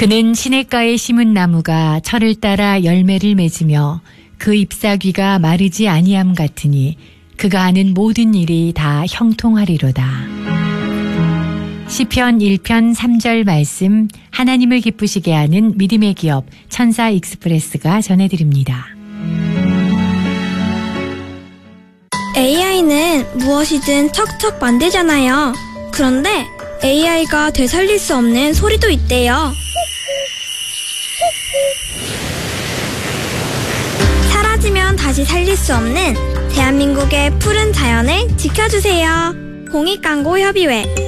그는 시냇가에 심은 나무가 철을 따라 열매를 맺으며 그 잎사귀가 마르지 아니함 같으니 그가 하는 모든 일이 다 형통하리로다. 시편 1편 3절 말씀, 하나님을 기쁘시게 하는 믿음의 기업 천사 익스프레스가 전해드립니다. AI는 무엇이든 척척 만들잖아요. 그런데 AI가 되살릴 수 없는 소리도 있대요. 사라지면 다시 살릴 수 없는 대한민국의 푸른 자연을 지켜주세요. 공익광고협의회